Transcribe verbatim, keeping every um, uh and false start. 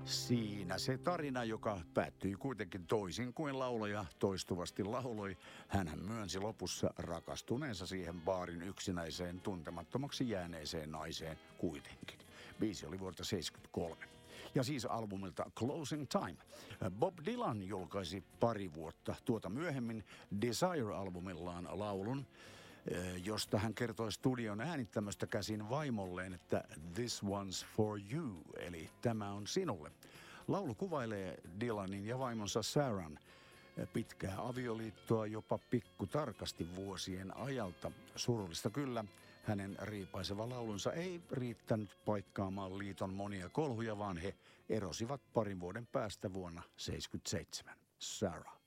Siinä se tarina, joka päättyi kuitenkin toisin kuin laulaja toistuvasti lauloi. Hänhän myönsi lopussa rakastuneensa siihen baarin yksinäiseen tuntemattomaksi jääneeseen naiseen kuitenkin. Biisi oli vuodelta seitsemänkymmentäkolme. Ja siis albumilta Closing Time. Bob Dylan julkaisi pari vuotta tuota myöhemmin Desire-albumillaan laulun, josta hän kertoi studion äänittämöstä käsin vaimolleen, että this one's for you, eli tämä on sinulle. Laulu kuvailee Dylanin ja vaimonsa Saran pitkää avioliittoa jopa pikkutarkasti vuosien ajalta. Surullista kyllä, hänen riipaiseva laulunsa ei riittänyt paikkaamaan liiton monia kolhuja, vaan he erosivat parin vuoden päästä vuonna seitsemänkymmentäseitsemän. Sarah.